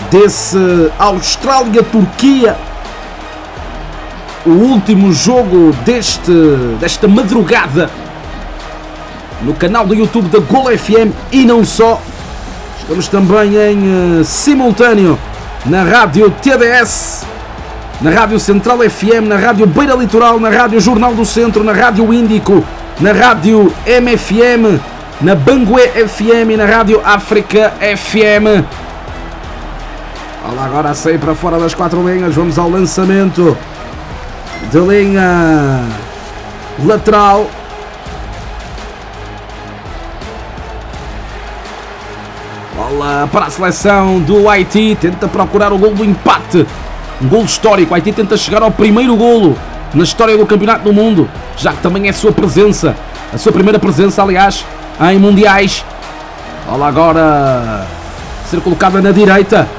desse Austrália-Turquia, o último jogo desta madrugada no canal do YouTube da Gol FM e não só. Estamos também em simultâneo na Rádio TDS, na Rádio Central FM, na Rádio Beira Litoral, na Rádio Jornal do Centro, na Rádio Índico, na Rádio MFM, na Bangué FM e na Rádio África FM. Olha agora a sair para fora das 4 linhas, vamos ao lançamento de linha lateral. Bola para a seleção do Haiti, tenta procurar o golo do empate, um golo histórico. O Haiti tenta chegar ao primeiro golo na história do Campeonato do Mundo, já que também é a sua primeira presença, aliás, em mundiais. Bola agora a ser colocada na direita,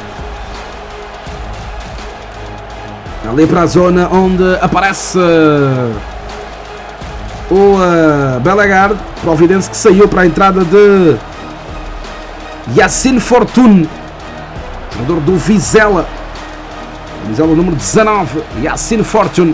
ali para a zona onde aparece o Bellegarde, providência que saiu para a entrada de Yassine Fortune, jogador do Vizela número 19, Yassine Fortune.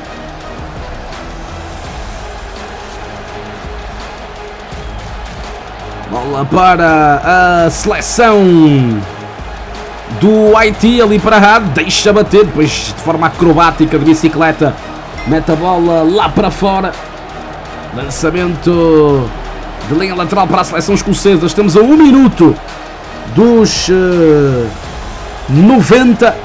Bola para a seleção do Haiti, ali para a deixa bater, depois de forma acrobática de bicicleta, mete a bola lá para fora. Lançamento de linha lateral para a seleção escocesa. Estamos a 1 minuto dos 90.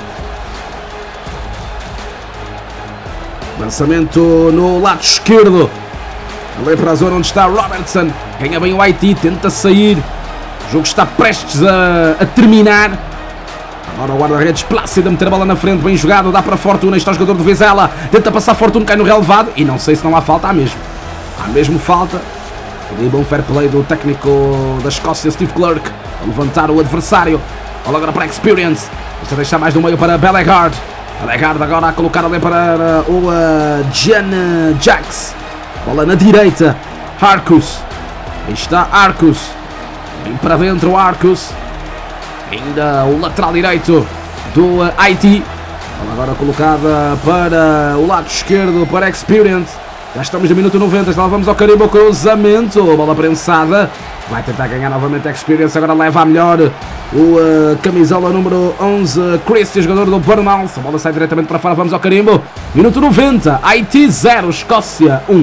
Lançamento no lado esquerdo, ali para a zona onde está Robertson. Ganha bem o Haiti, tenta sair. O jogo está prestes a terminar. Agora o guarda-redes Plácido a meter a bola na frente, bem jogado, dá para Fortuna, está o jogador do Vizela, tenta passar Fortuna, cai no relevado e não sei se não há falta, há mesmo falta. Ali bom fair play do técnico da Escócia, Steve Clarke, a levantar o adversário. Olha agora para a Experience, está a deixar mais do meio para Bellegarde. Bellegarde agora a colocar ali para o Jan Jax. Bola na direita, Arcus, aí está Arcus, vem para dentro Arcus. Ainda o lateral direito do Haiti. Agora colocada para o lado esquerdo para a Experience. Já estamos no minuto 90, já vamos ao carimbo, cruzamento, bola prensada. Vai tentar ganhar novamente a Experience, agora leva a melhor o camisola número 11, Christie, jogador do Bournemouth. A bola sai diretamente para fora, vamos ao carimbo. Minuto 90, Haiti 0, Escócia 1.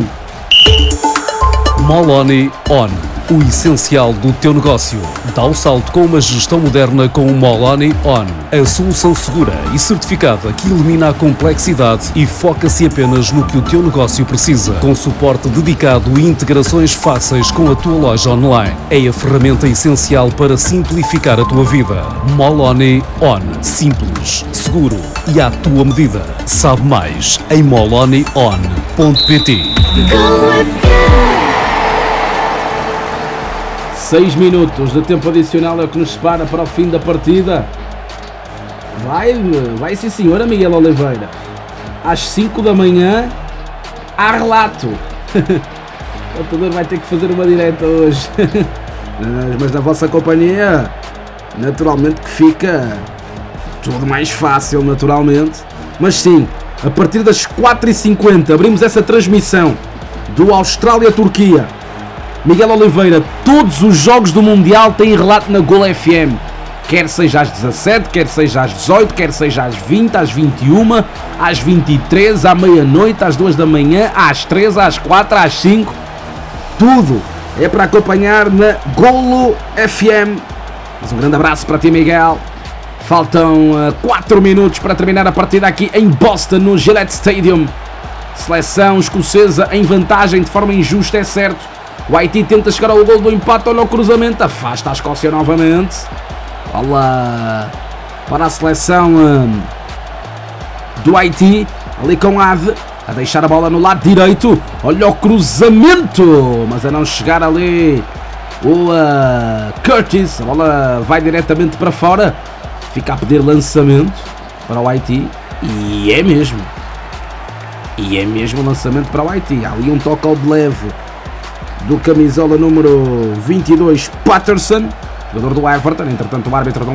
Moloni On, o essencial do teu negócio. Dá o salto com uma gestão moderna com o Moloni On, a solução segura e certificada que elimina a complexidade e foca-se apenas no que o teu negócio precisa. Com suporte dedicado e integrações fáceis com a tua loja online. É a ferramenta essencial para simplificar a tua vida. Moloni On, simples, seguro e à tua medida. Sabe mais em molonion.pt. 6 minutos de tempo adicional é o que nos separa para o fim da partida. Vai sim senhora, Miguel Oliveira. Às 5 da manhã há relato. O computador vai ter que fazer uma direta hoje. Mas na vossa companhia, naturalmente que fica tudo mais fácil, naturalmente. Mas sim, a partir das 4h50 abrimos essa transmissão do Austrália-Turquia. Miguel Oliveira, todos os jogos do Mundial têm relato na Gol FM. Quer seja às 17, quer seja às 18, quer seja às 20, às 21, às 23, à meia-noite, às 2 da manhã, às 3, às 4, às 5. Tudo é para acompanhar na Golo FM. Mas um grande abraço para ti, Miguel. Faltam 4 minutos para terminar a partida aqui em Boston, no Gillette Stadium. Seleção escocesa em vantagem de forma injusta, é certo. O Haiti tenta chegar ao gol do empate, olha o cruzamento, afasta a Escócia novamente. Bola para a seleção do Haiti, ali com Ave, a deixar a bola no lado direito. Olha o cruzamento, mas a não chegar ali o Curtis. A bola vai diretamente para fora, fica a pedir lançamento para o Haiti. E é mesmo lançamento para o Haiti. Há ali um toque ao de leve do camisola número 22, Patterson, jogador do Everton. Entretanto o árbitro